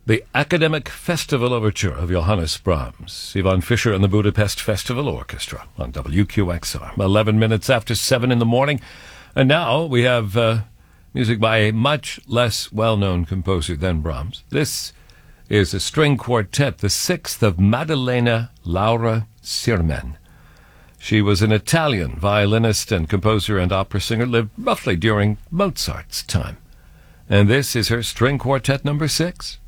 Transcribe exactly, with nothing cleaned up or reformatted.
the Academic Festival Overture of Johannes Brahms, Ivan Fischer and the Budapest Festival Orchestra on W Q X R. eleven minutes after seven in the morning. And now we have uh, music by a much less well-known composer than Brahms. This is a string quartet, the sixth of Maddalena Laura Sirmen. She was an Italian violinist and composer and opera singer, lived roughly during Mozart's time. And this is her string quartet number six.